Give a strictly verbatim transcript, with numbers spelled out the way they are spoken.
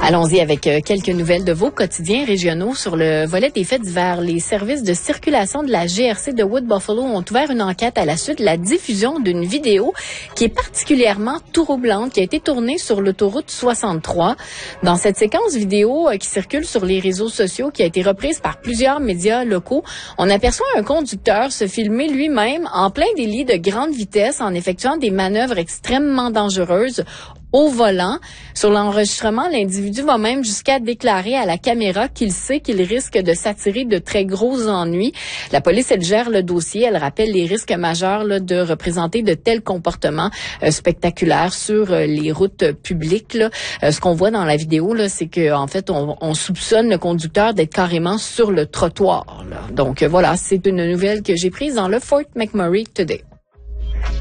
Allons-y avec euh, quelques nouvelles de vos quotidiens régionaux sur le volet des faits divers. Les services de circulation de la G R C de Wood Buffalo ont ouvert une enquête à la suite de la diffusion d'une vidéo qui est particulièrement troublante, qui a été tournée sur l'autoroute soixante-trois. Dans cette séquence vidéo euh, qui circule sur les réseaux sociaux, qui a été reprise par plusieurs médias locaux, on aperçoit un conducteur se filmer lui-même en plein délit de grande vitesse en effectuant des manœuvres extrêmement dangereuses au volant. Sur l'enregistrement, l'individu va même jusqu'à déclarer à la caméra qu'il sait qu'il risque de s'attirer de très gros ennuis. La police, elle gère le dossier. Elle rappelle les risques majeurs là, de représenter de tels comportements euh, spectaculaires sur euh, les routes publiques. Là. Euh, ce qu'on voit dans la vidéo, là, c'est que en fait, on, on soupçonne le conducteur d'être carrément sur le trottoir. Là. Donc euh, voilà, c'est une nouvelle que j'ai prise dans le Fort McMurray Today.